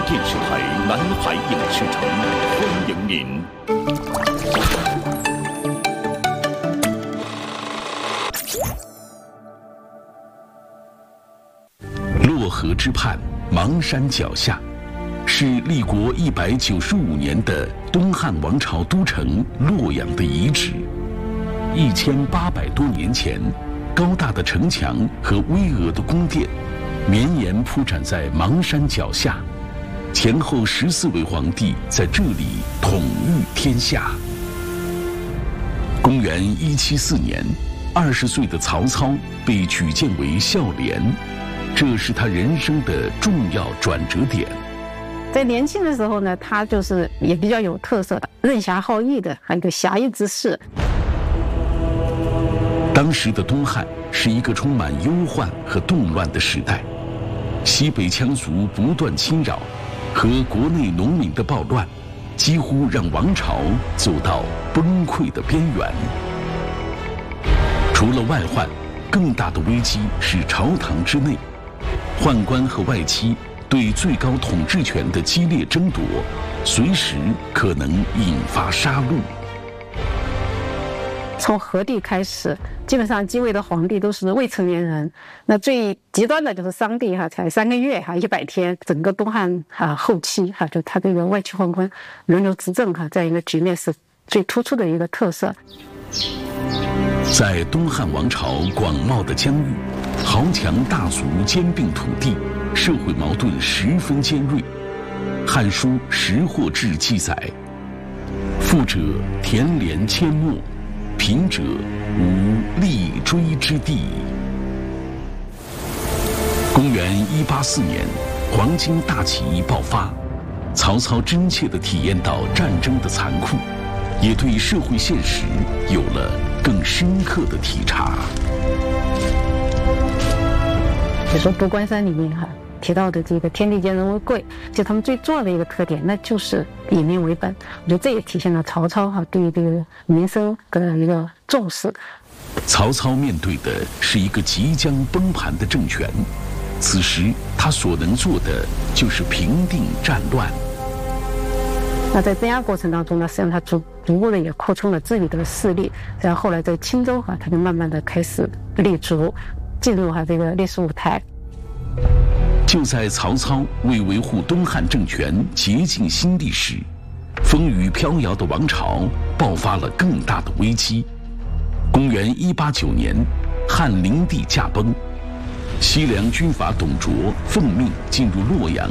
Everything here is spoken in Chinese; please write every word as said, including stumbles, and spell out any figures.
电视台南海影视城欢迎您。洛河之畔，邙山脚下，是立国一百九十五年的东汉王朝都城洛阳的遗址。一千八百多年前，高大的城墙和巍峨的宫殿绵延铺展在邙山脚下，前后十四位皇帝在这里统御天下。公元一七四年，二十岁的曹操被举荐为孝廉，这是他人生的重要转折点。 在年轻的时候呢，他就是也比较有特色的，任侠好义的，还有一个侠义之士。 当时的东汉是一个充满忧患和动乱的时代，西北羌族不断侵扰，和国内农民的暴乱，几乎让王朝走到崩溃的边缘。除了外患，更大的危机是朝堂之内，宦官和外戚对最高统治权的激烈争夺，随时可能引发杀戮。 从何帝开始，基本上继位的皇帝都是未成年人。那最极端的就是商帝哈，才三个月哈，一百天，整个东汉哈后期哈，就他这个外戚宦官轮流执政哈，这样一个局面是最突出的一个特色。 在东汉王朝广袤的疆域，豪强大族兼并土地，社会矛盾十分尖锐。《汉书·识货志》记载：富者田连阡陌，贫者无立锥之地。公元一八四年，黄巾大起义爆发，曹操真切地体验到战争的残酷，也对社会现实有了更深刻的体察。 比如说《读关山》里面哈提到的这个天地间人为贵，其实他们最重要的一个特点，那就是以民为本。我觉得这也体现了曹操哈对于这个民生的一个重视。 曹操面对的是一个即将崩盘的政权，此时他所能做的就是平定战乱。 那在镇压过程当中呢，实际上他逐逐步的也扩充了自己的势力，然后后来在青州哈，他就慢慢的开始立足，进入哈这个历史舞台。 就在曹操为维护东汉政权竭尽心力时，风雨飘摇的王朝爆发了更大的危机。公元一八九年，汉灵帝驾崩，西凉军阀董卓奉命进入洛阳